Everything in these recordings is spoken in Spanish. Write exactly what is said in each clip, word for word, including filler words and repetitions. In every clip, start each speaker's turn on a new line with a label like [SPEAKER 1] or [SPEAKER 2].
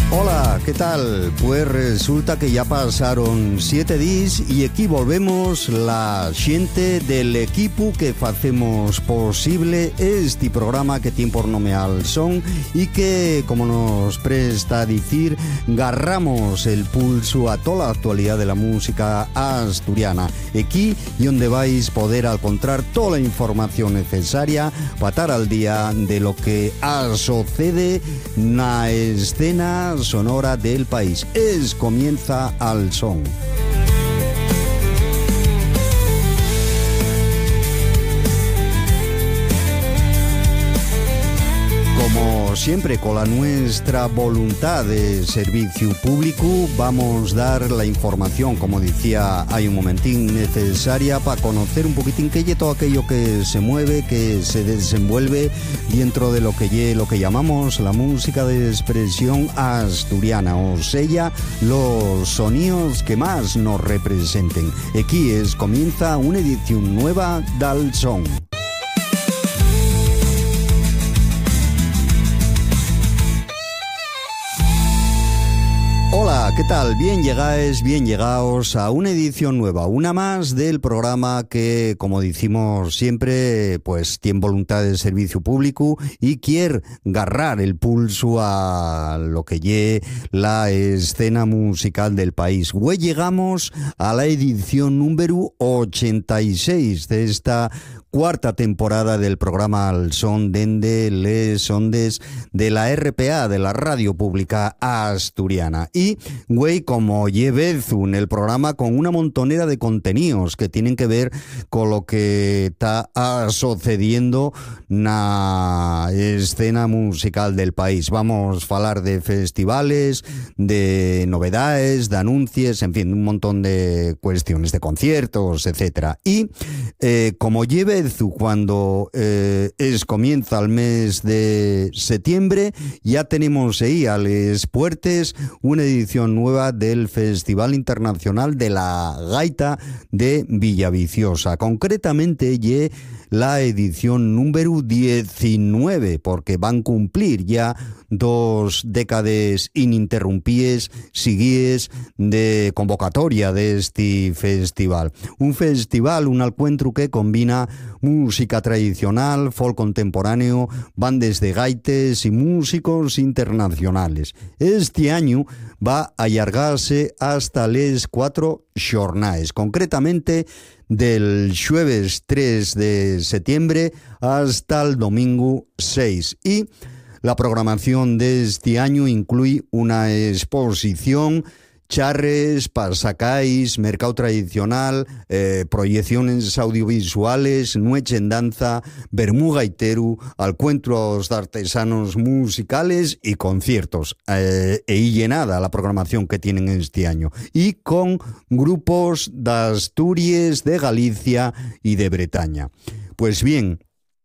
[SPEAKER 1] Hola, ¿qué tal? Pues resulta que ya pasaron siete días y aquí volvemos la gente del equipo que hacemos posible este programa que tiene por nome Al Son y que, como nos presta a decir, garramos el pulso a toda la actualidad de la música asturiana. Aquí y donde vais poder encontrar toda la información necesaria para estar al día de lo que sucede en la escena sonora del país. Es comienza Al Son. Como siempre, con la nuestra voluntad de servicio público, vamos a dar la información, como decía hay un momentín, necesaria para conocer un poquitín qué es todo aquello que se mueve, que se desenvuelve dentro de lo que es lo que llamamos la música de expresión asturiana, o sea, los sonidos que más nos representen. Aquí es comienza una edición nueva del Son. Hola, ¿qué tal? Bien llegáis, bien llegaos a una edición nueva, una más del programa que, como decimos siempre, pues tiene voluntad de servicio público y quiere agarrar el pulso a lo que lle la escena musical del país. Hoy llegamos a la edición número ochenta y seis de esta cuarta temporada del programa Al Son dende les ondes de la R P A, de la Radio Pública Asturiana. Y, güey, como llevez en el programa con una montonera de contenidos que tienen que ver con lo que está sucediendo en la escena musical del país. Vamos a hablar de festivales, de novedades, de anuncios, en fin, un montón de cuestiones, de conciertos, etcétera. Y, eh, como lleve cuando eh, es comienza el mes de septiembre, ya tenemos ahí a les puertes una edición nueva del Festival Internacional de la Gaita de Villaviciosa. Concretamente, ye la edición número diecinueve, porque van a cumplir ya dos décadas ininterrumpidas, siguies de convocatoria de este festival. Un festival, un encuentro que combina música tradicional, folk contemporáneo, bandas de gaites y músicos internacionales. Este año va a allargarse hasta les cuatro jornadas, concretamente del jueves tres de septiembre hasta el domingo seis. Y la programación de este año incluye una exposición, charres, pasacais, mercado tradicional, eh, proyecciones audiovisuales, noche en danza, vermú gaiteru, encuentros de artesanos musicales y conciertos. Eh, e llenada la programación que tienen este año. Y con grupos de Asturias, de Galicia y de Bretaña. Pues bien,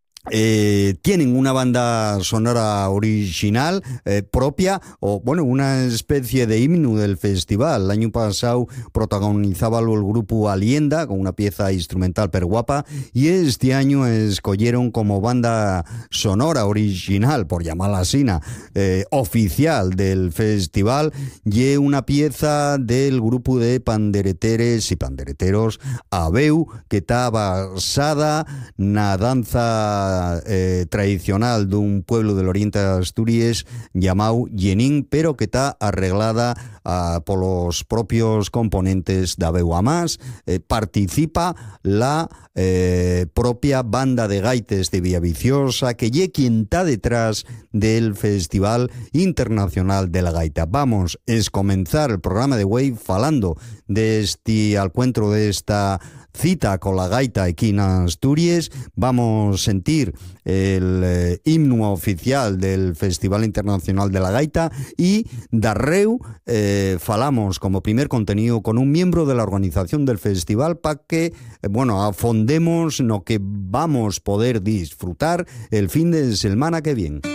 [SPEAKER 1] Eh, tienen una banda sonora original eh, propia, o bueno, una especie de himno del festival. El año pasado protagonizaba el grupo Alienda con una pieza instrumental pero guapa, y este año escogieron como banda sonora original, por llamarla así, eh, oficial del festival, y una pieza del grupo de pandereteres y pandereteros Abeu, que está basada en la danza Eh, tradicional de un pueblo del oriente de Asturias llamado Yenín, pero que está arreglada uh, por los propios componentes de Abeu. Además, eh, participa la eh, propia banda de gaites de Villaviciosa, que ye quien está detrás del Festival Internacional de la Gaita. Vamos, es comenzar el programa de hoy falando de este encuentro, de esta cita con la gaita aquí en Asturias. Vamos a sentir el eh, himno oficial del Festival Internacional de la Gaita y darreu eh, falamos como primer contenido con un miembro de la organización del festival para que, eh, bueno, afondemos lo que vamos a poder disfrutar el fin de semana que viene.